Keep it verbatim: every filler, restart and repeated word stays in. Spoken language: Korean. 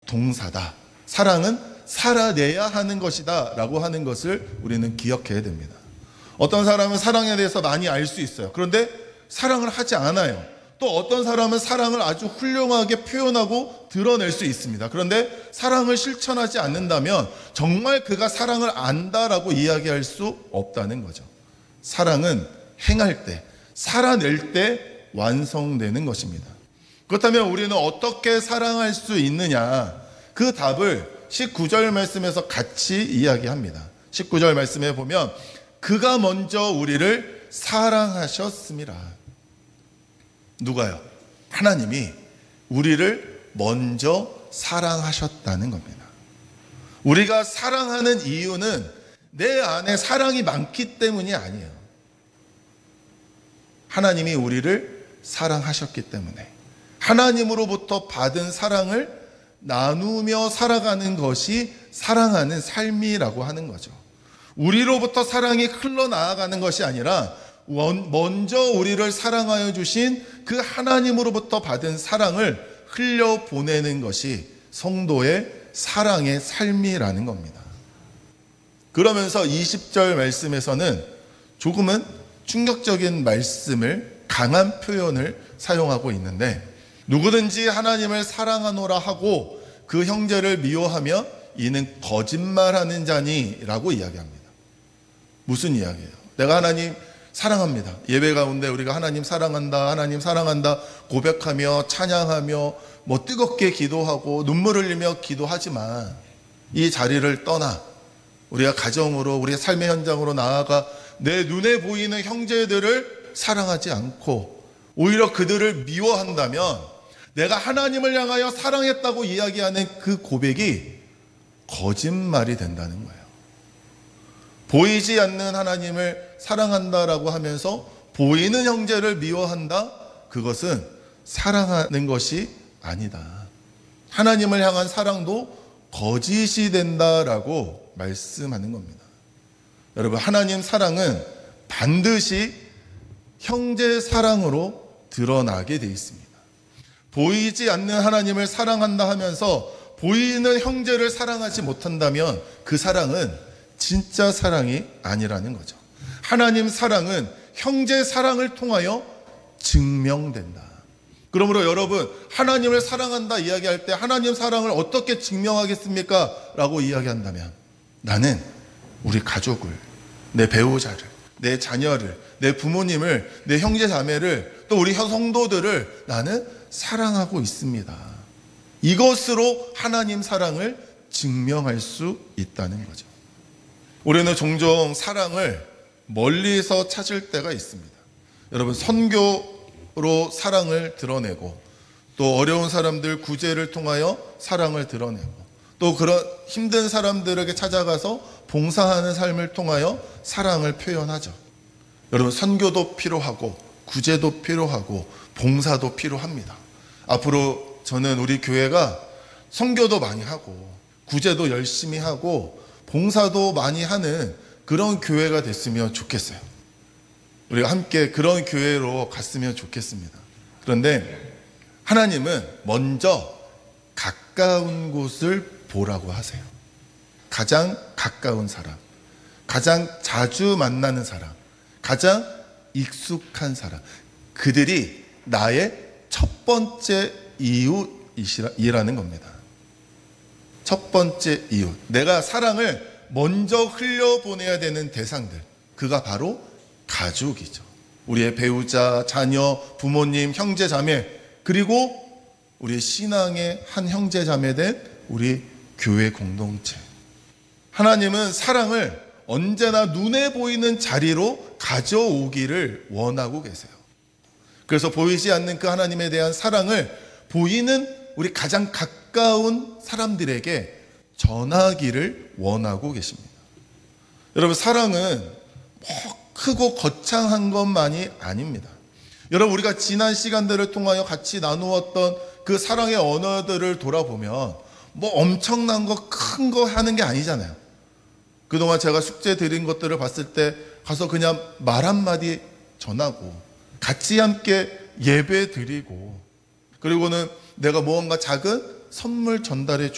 동사다. 사랑은 살아내야 하는 것이다 라고 하는 것을 우리는 기억해야 됩니다. 어떤 사람은 사랑에 대해서 많이 알 수 있어요. 그런데 사랑을 하지 않아요. 또 어떤 사람은 사랑을 아주 훌륭하게 표현하고 드러낼 수 있습니다. 그런데 사랑을 실천하지 않는다면 정말 그가 사랑을 안다라고 이야기할 수 없다는 거죠. 사랑은 행할 때, 살아낼 때 완성되는 것입니다. 그렇다면 우리는 어떻게 사랑할 수 있느냐? 그 답을 십구 절 말씀에서 같이 이야기합니다. 십구 절 말씀에 보면 그가 먼저 우리를 사랑하셨습니다. 누가요? 하나님이 우리를 먼저 사랑하셨다는 겁니다. 우리가 사랑하는 이유는 내 안에 사랑이 많기 때문이 아니에요. 하나님이 우리를 사랑하셨기 때문에 하나님으로부터 받은 사랑을 나누며 살아가는 것이 사랑하는 삶이라고 하는 거죠. 우리로부터 사랑이 흘러나아가는 것이 아니라 먼저 우리를 사랑하여 주신 그 하나님으로부터 받은 사랑을 흘려보내는 것이 성도의 사랑의 삶이라는 겁니다. 그러면서 이십 절 말씀에서는 조금은 충격적인 말씀을, 강한 표현을 사용하고 있는데, 누구든지 하나님을 사랑하노라 하고 그 형제를 미워하며 이는 거짓말하는 자니 라고 이야기합니다. 무슨 이야기예요? 내가 하나님 사랑합니다. 예배 가운데 우리가 하나님 사랑한다, 하나님 사랑한다 고백하며 찬양하며 뭐 뜨겁게 기도하고 눈물 흘리며 기도하지만 이 자리를 떠나 우리가 가정으로, 우리의 삶의 현장으로 나아가 내 눈에 보이는 형제들을 사랑하지 않고 오히려 그들을 미워한다면 내가 하나님을 향하여 사랑했다고 이야기하는 그 고백이 거짓말이 된다는 거예요. 보이지 않는 하나님을 사랑한다라고 하면서 보이는 형제를 미워한다? 그것은 사랑하는 것이 아니다. 하나님을 향한 사랑도 거짓이 된다라고 말씀하는 겁니다. 여러분, 하나님 사랑은 반드시 형제 사랑으로 드러나게 되어 있습니다. 보이지 않는 하나님을 사랑한다 하면서 보이는 형제를 사랑하지 못한다면 그 사랑은 진짜 사랑이 아니라는 거죠. 하나님 사랑은 형제 사랑을 통하여 증명된다. 그러므로 여러분, 하나님을 사랑한다 이야기할 때 하나님 사랑을 어떻게 증명하겠습니까? 라고 이야기한다면 나는 우리 가족을, 내 배우자를, 내 자녀를, 내 부모님을, 내 형제 자매를, 또 우리 성도들을 나는 사랑하고 있습니다. 이것으로 하나님 사랑을 증명할 수 있다는 거죠. 우리는 종종 사랑을 멀리서 찾을 때가 있습니다. 여러분, 선교로 사랑을 드러내고 또 어려운 사람들 구제를 통하여 사랑을 드러내고 또 그런 힘든 사람들에게 찾아가서 봉사하는 삶을 통하여 사랑을 표현하죠. 여러분, 선교도 필요하고 구제도 필요하고 봉사도 필요합니다. 앞으로 저는 우리 교회가 선교도 많이 하고 구제도 열심히 하고 봉사도 많이 하는 그런 교회가 됐으면 좋겠어요. 우리가 함께 그런 교회로 갔으면 좋겠습니다. 그런데 하나님은 먼저 가까운 곳을 보라고 하세요. 가장 가까운 사람, 가장 자주 만나는 사람, 가장 익숙한 사람, 그들이 나의 첫 번째 이웃이라는 겁니다. 첫 번째 이웃, 내가 사랑을 먼저 흘려보내야 되는 대상들, 그가 바로 가족이죠. 우리의 배우자, 자녀, 부모님, 형제, 자매, 그리고 우리의 신앙의 한 형제, 자매 된 우리 교회 공동체. 하나님은 사랑을 언제나 눈에 보이는 자리로 가져오기를 원하고 계세요. 그래서 보이지 않는 그 하나님에 대한 사랑을 보이는 우리 가장 가까운 사람들에게 전하기를 원하고 계십니다. 여러분, 사랑은 뭐 크고 거창한 것만이 아닙니다. 여러분, 우리가 지난 시간들을 통하여 같이 나누었던 그 사랑의 언어들을 돌아보면 뭐 엄청난 거, 큰 거 하는 게 아니잖아요. 그동안 제가 숙제 드린 것들을 봤을 때 가서 그냥 말 한마디 전하고 같이 함께 예배 드리고 그리고는 내가 무언가 작은 선물 전달해